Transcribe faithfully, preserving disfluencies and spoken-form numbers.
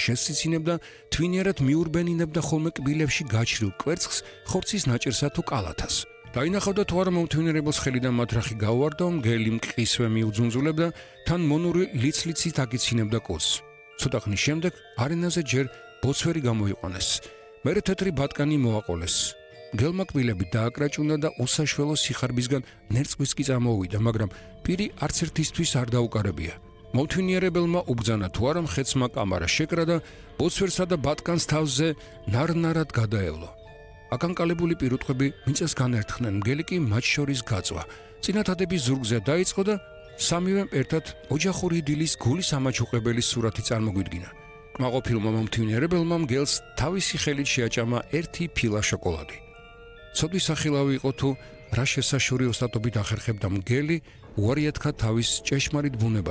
შესციცინებდა, თვინიერად მიურბენინებდა ხოლმე კბილებში გაჩრილ კვერცხს, ხორცის ნაჭერსა თუ კალათას. დაინახავდა თუ არა მომთვინიერებელს ხელიდან მათრახი გაუვარდა, მგელი მყისვე მიუძუნძულებდა, თან მონური ლიცლიცით აკიცინებდა კუზს. ცოტა ხნის შემდეგ არენაზე ჯერ ბოცვერი გამოიყვანეს. მერე თეთრი ბატკანი მოაყოლეს. მგელმა კბილები დააკრაჭუნა და უსაშველო სიხარბისგან ნერწყვიც კი წამოუვიდა, მაგრამ პირი არც ერთისთვის არ დაუკარებია. მომთვინიერებელმა უბძანა თუ არა მხეცმა კამარა შეკრა და ბოცვერსა და ბატკანს თავზე ნარ-ნარად გადაევლო. აკანკალებული პირუტყვები მიწას განერთხნენ, მგელი კი მათ შორის გაწვა. წინათადების ზურგზე დაიწყო და სამივემ ერთად ოჯახური იდილის გულის ამაჩუყებელი სურათი წარმოგვიდგინა. კმაყოფილმა მომთვინიერებელმა მგელს თავისი ხელით შეაჭამა ერთი ფილა შოკოლადი. ცოდვის სახილავი იყო თუ რა შესაშური ოსტატობით ახერხებდა მგელი უარი ეთქა თავის ჭეშმარიტ ბუნება.